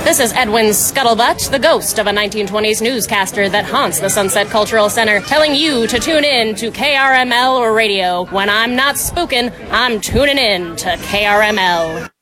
This is Edwin Scuttlebutt, the ghost of a 1920s newscaster that haunts the Sunset Cultural Center, telling you to tune in to KRML Radio. When I'm not spooking, I'm tuning in to KRML.